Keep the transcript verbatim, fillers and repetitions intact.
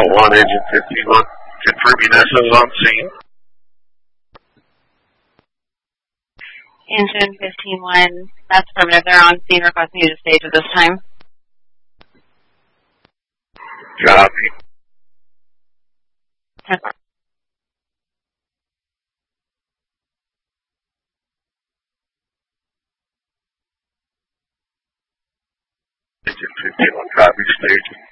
one, engine fifty-one. Confirming S O's on scene. Engine fifteen-one, that's affirmative. They're on scene requesting you to stage at this time. Copy. Engine fifty-one, copy, stage.